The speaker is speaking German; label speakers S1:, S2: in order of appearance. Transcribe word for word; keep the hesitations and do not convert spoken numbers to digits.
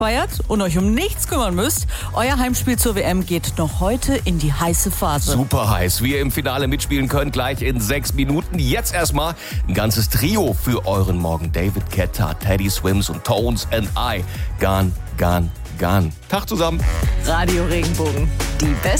S1: feiert und euch um nichts kümmern müsst. Euer Heimspiel zur W M geht noch heute in die heiße Phase.
S2: Super heiß. Wie ihr im Finale mitspielen könnt, gleich in sechs Minuten. Jetzt erstmal ein ganzes Trio für euren Morgen. David Guetta, Teddy Swims und Tones and I. Gone, gone, gone. Tag zusammen.
S3: Radio Regenbogen. Die beste